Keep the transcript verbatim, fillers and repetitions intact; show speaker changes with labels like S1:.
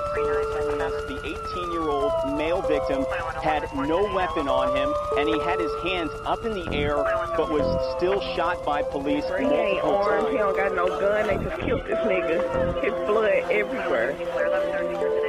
S1: The eighteen-year-old male victim had no weapon on him, and he had his hands up in the air, but was still shot by police
S2: He ain't
S1: multiple
S2: armed,
S1: times.
S2: he don't got no gun, they just killed this nigga. His blood everywhere.